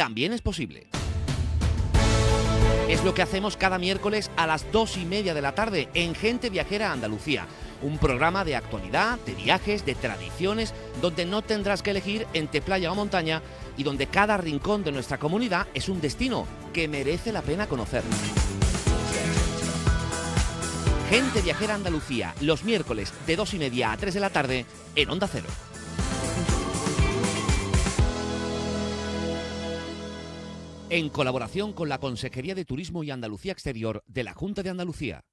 también es posible. Es lo que hacemos cada miércoles a las 2:30 de la tarde en Gente Viajera Andalucía. Un programa de actualidad, de viajes, de tradiciones, donde no tendrás que elegir entre playa o montaña y donde cada rincón de nuestra comunidad es un destino que merece la pena conocer. Gente Viajera Andalucía, los miércoles de 2:30 a 3 de la tarde en Onda Cero. En colaboración con la Consejería de Turismo y Andalucía Exterior de la Junta de Andalucía.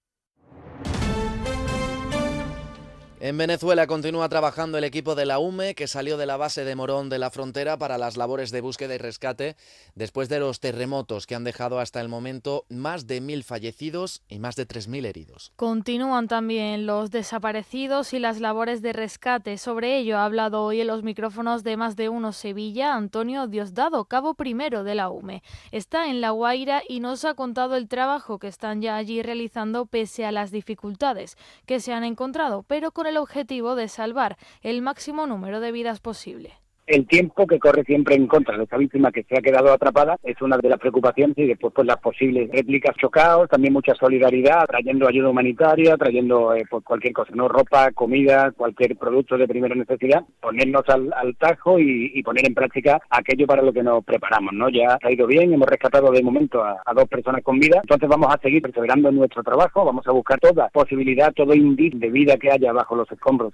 En Venezuela continúa trabajando el equipo de la UME, que salió de la base de Morón de la Frontera para las labores de búsqueda y rescate después de los terremotos que han dejado hasta el momento más de 1.000 fallecidos y más de 3.000 heridos. Continúan también los desaparecidos y las labores de rescate. Sobre ello ha hablado hoy en los micrófonos de Más de Uno Sevilla Antonio Diosdado, cabo primero de la UME. Está en La Guaira y nos ha contado el trabajo que están ya allí realizando pese a las dificultades que se han encontrado, pero con el objetivo de salvar el máximo número de vidas posible. El tiempo que corre siempre en contra de esta víctima que se ha quedado atrapada es una de las preocupaciones, y después pues las posibles réplicas, chocaos, también mucha solidaridad, trayendo ayuda humanitaria, trayendo pues cualquier cosa, no, ropa, comida, cualquier producto de primera necesidad, ponernos al tajo y poner en práctica aquello para lo que nos preparamos, ¿no? Ya ha ido bien, hemos rescatado de momento a 2 personas con vida, entonces vamos a seguir perseverando en nuestro trabajo, vamos a buscar toda posibilidad, todo indicio de vida que haya bajo los escombros.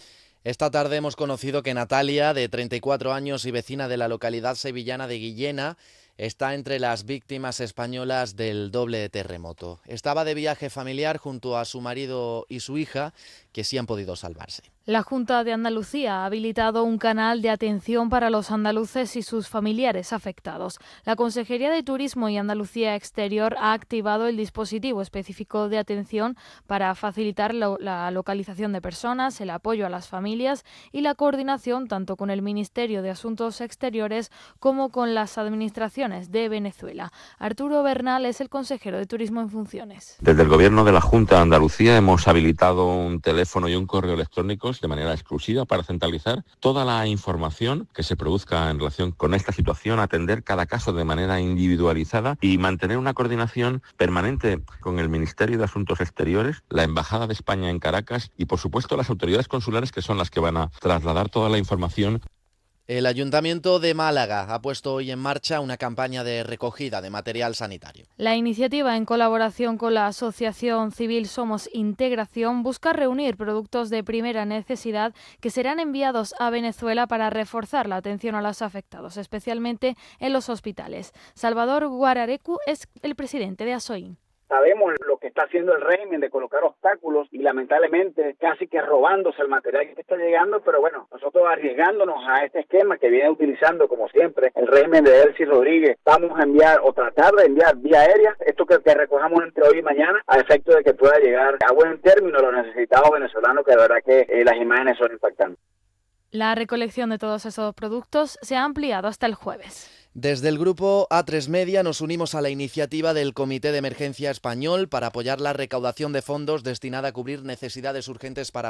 Esta tarde hemos conocido que Natalia, de 34 años y vecina de la localidad sevillana de Guillena, está entre las víctimas españolas del doble terremoto. Estaba de viaje familiar junto a su marido y su hija, que sí han podido salvarse. La Junta de Andalucía ha habilitado un canal de atención para los andaluces y sus familiares afectados. La Consejería de Turismo y Andalucía Exterior ha activado el dispositivo específico de atención para facilitar la localización de personas, el apoyo a las familias y la coordinación tanto con el Ministerio de Asuntos Exteriores como con las administraciones de Venezuela. Arturo Bernal es el consejero de Turismo en funciones. Desde el Gobierno de la Junta de Andalucía hemos habilitado un teléfono y un correo electrónicos de manera exclusiva para centralizar toda la información que se produzca en relación con esta situación, atender cada caso de manera individualizada y mantener una coordinación permanente con el Ministerio de Asuntos Exteriores, la Embajada de España en Caracas y, por supuesto, las autoridades consulares, que son las que van a trasladar toda la información. El Ayuntamiento de Málaga ha puesto hoy en marcha una campaña de recogida de material sanitario. La iniciativa, en colaboración con la Asociación Civil Somos Integración, busca reunir productos de primera necesidad que serán enviados a Venezuela para reforzar la atención a los afectados, especialmente en los hospitales. Salvador Guararecu es el presidente de ASOIN. Sabemos lo que está haciendo el régimen de colocar obstáculos y lamentablemente casi que robándose el material que está llegando, pero bueno, nosotros arriesgándonos a este esquema que viene utilizando como siempre el régimen de Delcy Rodríguez, vamos a enviar o tratar de enviar vía aérea esto que recojamos entre hoy y mañana a efecto de que pueda llegar a buen término a los necesitados venezolanos, que de verdad que las imágenes son impactantes. La recolección de todos esos productos se ha ampliado hasta el jueves. Desde el grupo A3 Media nos unimos a la iniciativa del Comité de Emergencia Español para apoyar la recaudación de fondos destinada a cubrir necesidades urgentes para